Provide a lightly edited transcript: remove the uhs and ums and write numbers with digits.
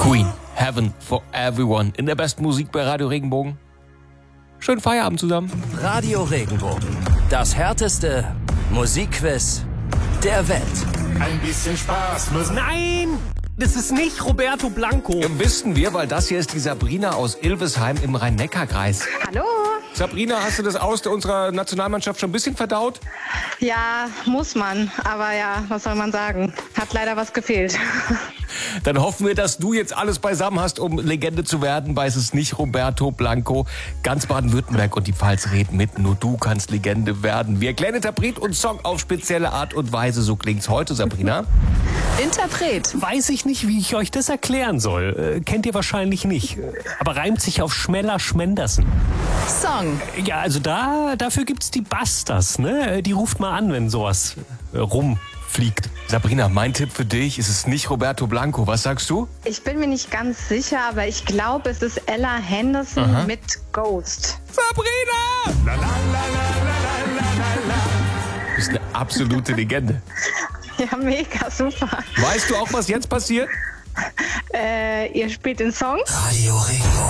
Queen, Heaven for Everyone in der besten Musik bei Radio Regenbogen. Schönen Feierabend zusammen. Radio Regenbogen, das härteste Musikquiz der Welt. Ein bisschen Spaß muss. Nein, das ist nicht Roberto Blanco. Ja, wissen wir, weil das hier ist die Sabrina aus Ilvesheim im Rhein-Neckar-Kreis. Hallo. Sabrina, hast du das Aus unserer Nationalmannschaft schon ein bisschen verdaut? Ja, muss man. Aber ja, was soll man sagen? Hat leider was gefehlt. Dann hoffen wir, dass du jetzt alles beisammen hast, um Legende zu werden, weil es ist nicht Roberto Blanco. Ganz Baden-Württemberg und die Pfalz reden mit. Nur du kannst Legende werden. Wir erklären Interpret und Song auf spezielle Art und Weise. So klingt's heute, Sabrina. Interpret. Weiß ich nicht, wie ich euch das erklären soll. Kennt ihr wahrscheinlich nicht. Aber reimt sich auf Schmeller Schmendersen. Song. Ja, also dafür gibt's die Busters, ne? Die ruft mal an, wenn sowas rumfliegt. Sabrina, mein Tipp für dich ist es nicht Roberto Blanco. Was sagst du? Ich bin mir nicht ganz sicher, aber ich glaube, es ist Ella Henderson mit Ghost. Sabrina! La, la, la, la, la, la, la, la. Du bist eine absolute Legende. Ja, mega, super. Weißt du auch, was jetzt passiert? Ihr spielt den Song? Radio Regenbogen.